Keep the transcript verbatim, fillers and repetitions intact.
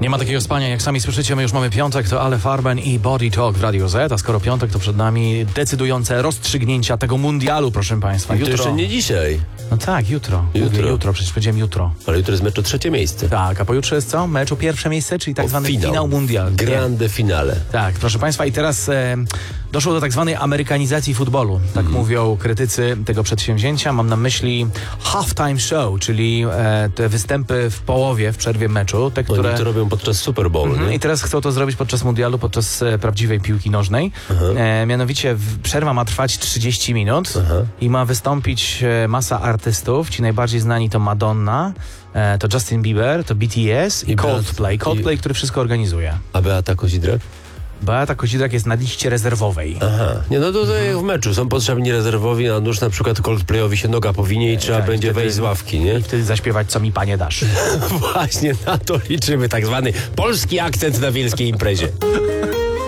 Nie ma takiego spania, jak sami słyszycie, my już mamy piątek, to Ale Farben i Body Talk w Radio Z, a skoro piątek, to przed nami decydujące rozstrzygnięcia tego mundialu, proszę Państwa. To Jutro. jeszcze nie dzisiaj. No tak, jutro. Jutro. Mówię jutro, przecież powiedziałem jutro. Ale jutro jest mecz o trzecie miejsce. Tak, a pojutrze jest co? Mecz o pierwsze miejsce, czyli tak O zwany finał. finał mundial. Nie. Grande finale. Tak, proszę Państwa, i teraz e, doszło do tak zwanej amerykanizacji futbolu. Tak Mhm. mówią krytycy tego przedsięwzięcia. Mam na myśli halftime show, czyli e, te występy w połowie, w przerwie meczu, te, które... Oni to robią podczas Super Bowl, Mhm. nie? I teraz chcą to zrobić podczas mundialu, podczas e, prawdziwej piłki nożnej. E, mianowicie w, przerwa ma trwać trzydzieści minut Aha. i ma wystąpić e, masa artystów. Ci najbardziej znani to Madonna, e, to Justin Bieber, to B T S i, I Coldplay. Beat- Coldplay, który wszystko organizuje. A Beata Kozidrak? Beata Kozidrak jest na liście rezerwowej. Aha. Nie, no to, to jak w meczu. Są potrzebni rezerwowi, a nuż na przykład Coldplayowi się noga powinie i trzeba Tak, będzie wtedy- wejść z ławki, nie? I wtedy zaśpiewać, co mi panie dasz. Właśnie na to liczymy, tak zwany polski akcent na wielkiej imprezie.